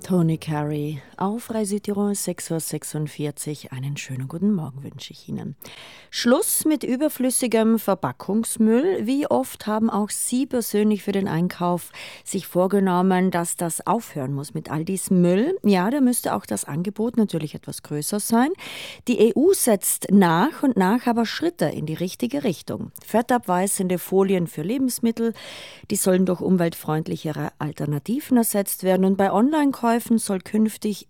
Tony Carey auf Radio Südtirol 6:46 Uhr. Einen schönen guten Morgen wünsche ich Ihnen. Schluss mit überflüssigem Verpackungsmüll. Wie oft haben auch Sie persönlich für den Einkauf sich vorgenommen, dass das aufhören muss mit all diesem Müll? Ja, da müsste auch das Angebot natürlich etwas größer sein. Die EU setzt nach und nach aber Schritte in die richtige Richtung. Fettabweisende Folien für Lebensmittel, die sollen durch umweltfreundlichere Alternativen ersetzt werden. Und bei Online-Käufen soll künftig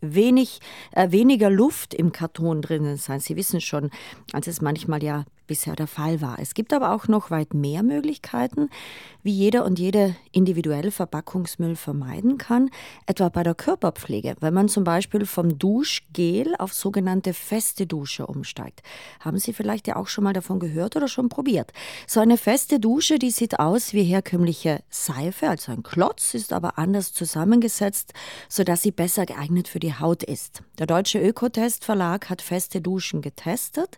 weniger Luft im Karton drinnen sein. Sie wissen schon, als es manchmal ja bisher der Fall war. Es gibt aber auch noch weit mehr Möglichkeiten, wie jeder und jede individuell Verpackungsmüll vermeiden kann, etwa bei der Körperpflege, wenn man zum Beispiel vom Duschgel auf sogenannte feste Dusche umsteigt. Haben Sie vielleicht ja auch schon mal davon gehört oder schon probiert? So eine feste Dusche, die sieht aus wie herkömmliche Seife, also ein Klotz, ist aber anders zusammengesetzt, sodass sie besser geeignet für die Haut ist. Der Deutsche Ökotest Verlag hat feste Duschen getestet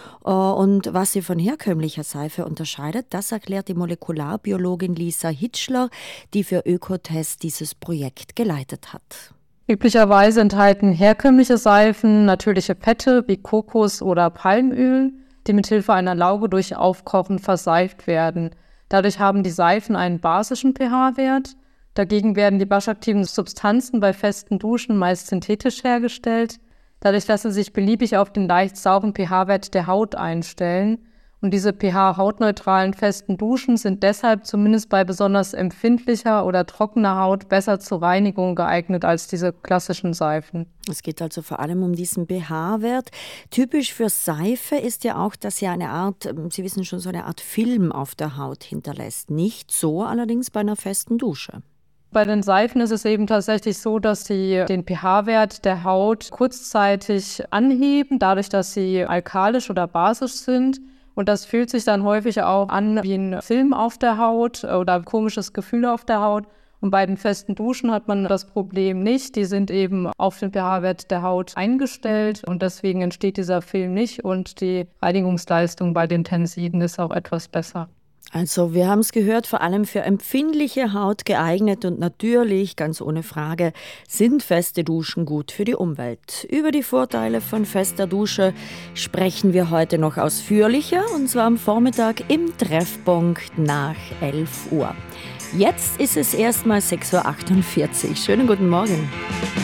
und was sie von herkömmlicher Seife unterscheidet, das erklärt die Molekularbiologin Lisa Hitschler, die für Ökotest dieses Projekt geleitet hat. Üblicherweise enthalten herkömmliche Seifen natürliche Fette wie Kokos- oder Palmöl, die mithilfe einer Lauge durch Aufkochen verseift werden. Dadurch haben die Seifen einen basischen pH-Wert. Dagegen werden die waschaktiven Substanzen bei festen Duschen meist synthetisch hergestellt. Dadurch lassen sich beliebig auf den leicht sauren pH-Wert der Haut einstellen. Und diese pH-hautneutralen festen Duschen sind deshalb zumindest bei besonders empfindlicher oder trockener Haut besser zur Reinigung geeignet als diese klassischen Seifen. Es geht also vor allem um diesen pH-Wert. Typisch für Seife ist ja auch, dass sie eine Art, Sie wissen schon, so eine Art Film auf der Haut hinterlässt. Nicht so allerdings bei einer festen Dusche. Bei den Seifen ist es eben tatsächlich so, dass sie den pH-Wert der Haut kurzzeitig anheben, dadurch, dass sie alkalisch oder basisch sind. Und das fühlt sich dann häufig auch an wie ein Film auf der Haut oder ein komisches Gefühl auf der Haut. Und bei den festen Duschen hat man das Problem nicht. Die sind eben auf den pH-Wert der Haut eingestellt und deswegen entsteht dieser Film nicht. Und die Reinigungsleistung bei den Tensiden ist auch etwas besser. Also wir haben es gehört, vor allem für empfindliche Haut geeignet und natürlich, ganz ohne Frage, sind feste Duschen gut für die Umwelt. Über die Vorteile von fester Dusche sprechen wir heute noch ausführlicher und zwar am Vormittag im Treffpunkt nach 11 Uhr. Jetzt ist es erstmal 6:48 Uhr. Schönen guten Morgen.